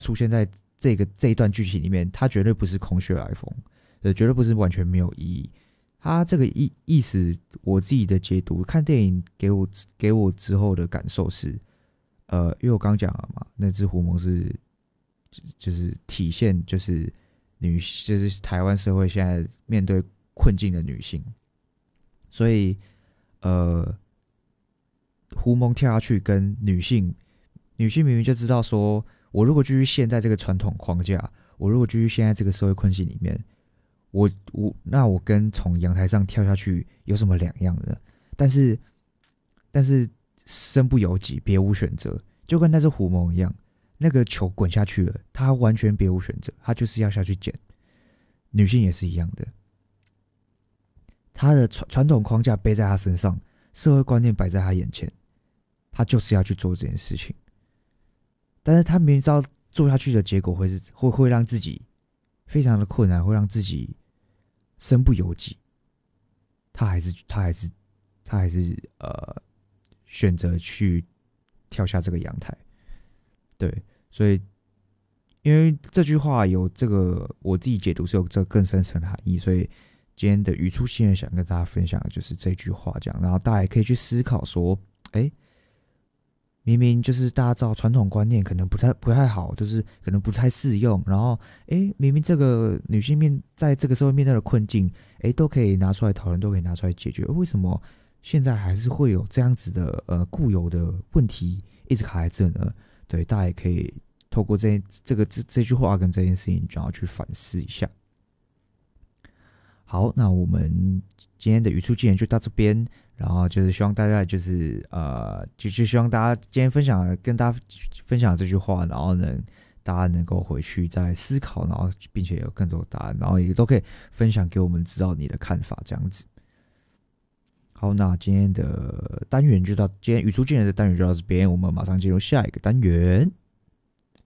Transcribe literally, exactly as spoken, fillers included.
出现在这个这一段剧情里面，它绝对不是空穴来风，呃，绝对不是完全没有意义。它这个意意思，我自己的解读，看电影给我给我之后的感受是，呃，因为我刚讲了嘛，那只狐獴是就是体现就是女就是台湾社会现在面对困境的女性，所以呃，狐獴跳下去跟女性，女性明明就知道说，我如果继续陷在这个传统框架，我如果继续陷在这个社会困境里面，我我那我跟从阳台上跳下去有什么两样呢？但是但是身不由己，别无选择，就跟那只狐獴一样，那个球滚下去了，他完全别无选择，他就是要下去捡。女性也是一样的，她的传传统框架背在她身上，社会观念摆在她眼前，她就是要去做这件事情。但是她明明知道做下去的结果会是会会让自己非常的困难，会让自己身不由己，她还是她还是她还是呃选择去跳下这个阳台。对，所以因为这句话有这个我自己解读是有这个更深层的含义，所以今天的语出惊人想跟大家分享的就是这句话，这样，然后大家也可以去思考说，哎，明明就是大家知道传统观念可能不太不太好，就是可能不太适用，然后哎，明明这个女性面在这个社会面对的困境，哎，都可以拿出来讨论，都可以拿出来解决，为什么现在还是会有这样子的呃固有的问题一直卡在这呢？对，大家也可以透过这这个这这句话跟这件事情，然后去反思一下。好，那我们今天的语出惊人就到这边，然后就是希望大家就是呃，就就希望大家今天分享跟大家分享这句话，然后呢，大家能够回去再思考，然后并且有更多的答案，然后也都可以分享给我们知道你的看法，这样子。好，那今天的单元就到今天语出惊人的单元就到这边，我们马上进入下一个单元。